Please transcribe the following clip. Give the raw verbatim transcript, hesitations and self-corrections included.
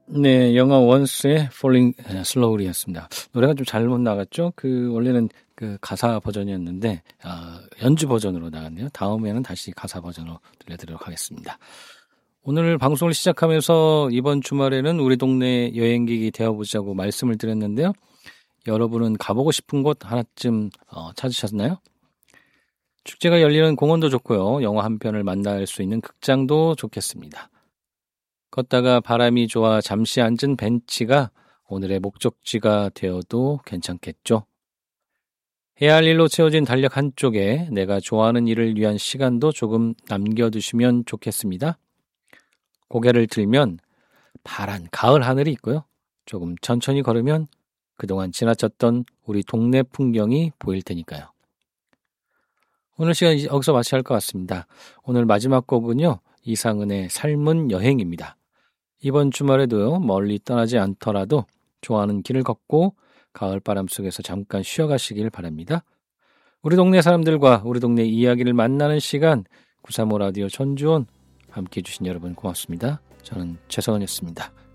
네, 영화 원스의 Falling Slowly였습니다. 노래가 좀 잘못 나갔죠? 그 원래는 그 가사 버전이었는데 어, 연주 버전으로 나갔네요. 다음에는 다시 가사 버전으로 들려드리도록 하겠습니다. 오늘 방송을 시작하면서 이번 주말에는 우리 동네 여행객이 되어보자고 말씀을 드렸는데요. 여러분은 가보고 싶은 곳 하나쯤 어, 찾으셨나요? 축제가 열리는 공원도 좋고요. 영화 한 편을 만날 수 있는 극장도 좋겠습니다. 걷다가 바람이 좋아 잠시 앉은 벤치가 오늘의 목적지가 되어도 괜찮겠죠. 해야 할 일로 채워진 달력 한쪽에 내가 좋아하는 일을 위한 시간도 조금 남겨두시면 좋겠습니다. 고개를 들면 파란 가을 하늘이 있고요. 조금 천천히 걸으면 그동안 지나쳤던 우리 동네 풍경이 보일 테니까요. 오늘 시간 여기서 마쳐야 할 것 같습니다. 오늘 마지막 곡은요. 이상은의 삶은 여행입니다. 이번 주말에도 멀리 떠나지 않더라도 좋아하는 길을 걷고 가을바람 속에서 잠깐 쉬어가시길 바랍니다. 우리 동네 사람들과 우리 동네 이야기를 만나는 시간 구삼오 라디오 전주원 함께해 주신 여러분 고맙습니다. 저는 최성원이었습니다.